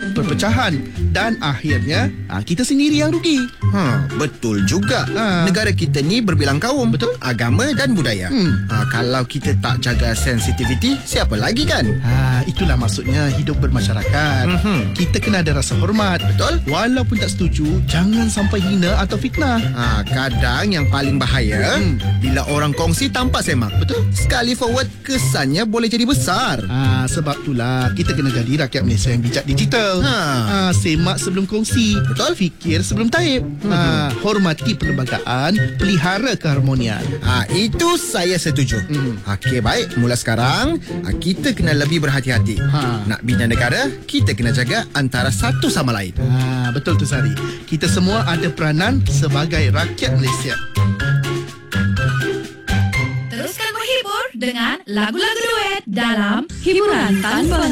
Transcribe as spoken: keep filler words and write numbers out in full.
perpecahan dan akhirnya ha, kita sendiri yang rugi. Ha, betul juga. Ha. Negara kita ni berbilang kaum, Betul. agama dan budaya. Hmm. Ha, kalau kita tak jaga sensitiviti, siapa lagi kan? Ha, itulah maksudnya hidup bermasyarakat. Mhm. Kita kena ada rasa hormat. Betul. Walaupun tak setuju, jangan sampai hina atau fitnah. Ha, kadang yang paling bahaya Hmm. bila orang kongsi tanpa semak. Betul. Sekali forward, kesannya boleh jadi besar. Ha, sebab itulah kita kena jadi rakyat Malaysia yang bijak digital. Ha. Ha, semak sebelum kongsi. Betul. Fikir sebelum taip. Ha, hormati perlembagaan, pelihara keharmonian. Ha, itu saya setuju. Hmm. Okey, baik. Mula sekarang, ha, kita kena lebih berhati-hati. Ha. Nak bina negara, kita kena jaga antara satu sama lain. Ha, betul tu Sari. Kita semua ada peranan sebagai rakyat Malaysia. Teruskan menghibur dengan lagu-lagu duet dalam Hiburan Tanpa